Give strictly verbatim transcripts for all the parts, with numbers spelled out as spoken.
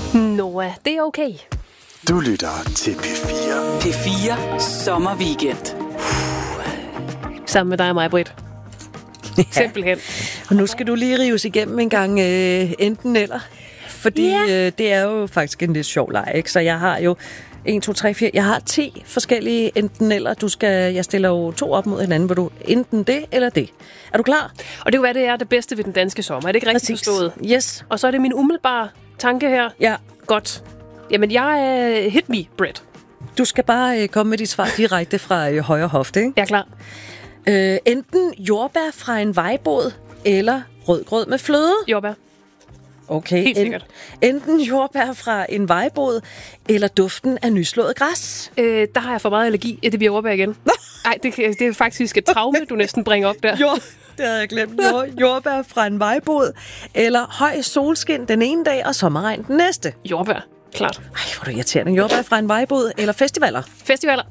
Noah, det er okay. Du lytter til P fire. P fire Sommerweekend. Sammen med dig og mig, Britt. Simpelthen. Og nu skal du lige rives igennem en gang øh, enten eller. Fordi yeah. øh, det er jo faktisk en lidt sjov leg, ikke? Så jeg har jo en, to, tre, fire. Jeg har ti forskellige enten eller. Du skal, jeg stiller jo to op mod hinanden, hvor du enten det eller det. Er du klar? Og det er jo, hvad det er det bedste ved den danske sommer. Er det ikke rigtigt Præcis. forstået? Yes. Og så er det min umiddelbare tanke her. Ja. Godt. Jamen, jeg er hit me, Britt. Du skal bare øh, komme med dit svar direkte fra øh, højre hofte, ikke? Jeg er klar. Øh, enten jordbær fra en vejbod, eller rødgrød med fløde. Jordbær. Okay. Helt sikkert. En, enten jordbær fra en vejbod, eller duften af nyslået græs. Øh, der har jeg for meget allergi. Ja, det bliver jordbær igen. Nej, det, det er faktisk et traume, du næsten bringer op der. Jord, det havde jeg glemt. Jord, jordbær fra en vejbod, eller høj solskin den ene dag, og sommerregn den næste. Jordbær. Klart. Ej, hvor er du irriterende. Jordbær fra en vejbod, eller festivaler. Festivaler.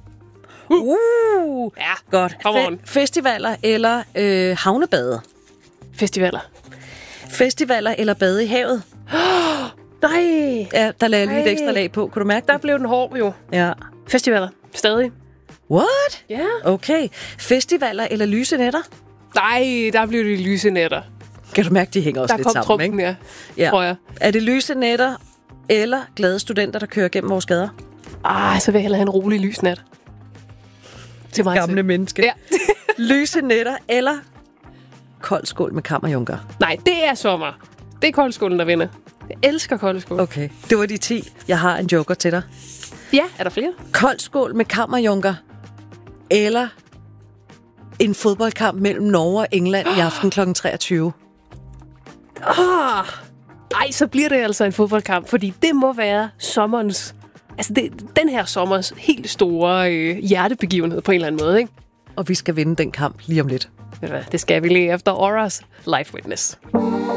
Uh, Ja, godt. come on. Fe- festivaler eller øh, havnebade. Festivaler. Festivaler eller bade i havet. Nej. Ja, der lagde jeg lige et Ej. ekstra lag på. Kunne du mærke Der det? blev den hård jo. Ja. Festivaler. Stadig. What? Ja. Okay. Festivaler eller lyse nætter? Nej, der blev det lyse nætter. Kan du mærke, de hænger også Der lidt kom sammen, trumpen, ikke? ja. Ja. Tror jeg. Er det lyse nætter eller glade studenter, der kører gennem vores gader? Ah, så vil jeg hellere have en rolig lysnat. Til mig Gamle selv. menneske. Ja. Lyse nætter eller kold skål med kammerjunker? Nej, det er sommer. Det er koldskålen, der vinder. Jeg elsker koldskål. Okay, det var de ti. Jeg har en joker til dig. Ja, er der flere? Kold skål med kammerjunker eller en fodboldkamp mellem Norge og England i aften klokken treogtyve. Ah, ej, så bliver det altså en fodboldkamp, fordi det må være sommerens, altså det, den her sommers helt store øh, hjertebegivenhed på en eller anden måde, ikke? Og vi skal vinde den kamp lige om lidt. Ved du hvad, det skal vi lige efter Auras Life Witness.